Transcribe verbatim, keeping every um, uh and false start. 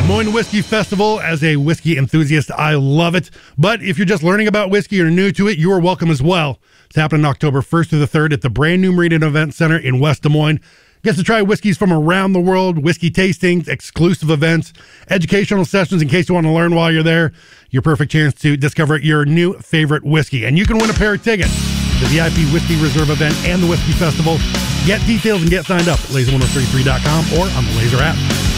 Moines Whiskey Festival. As a whiskey enthusiast, I love it. But if you're just learning about whiskey or new to it, you are welcome as well. It's happening October first through the third at the brand new Meridian Event Center in West Des Moines. Get to try whiskeys from around the world, whiskey tastings, exclusive events, educational sessions in case you want to learn while you're there. Your perfect chance to discover your new favorite whiskey. And you can win a pair of tickets to the V I P Whiskey Reserve event and the Whiskey Festival. Get details and get signed up at laser ten thirty-three dot com or on the Laser app.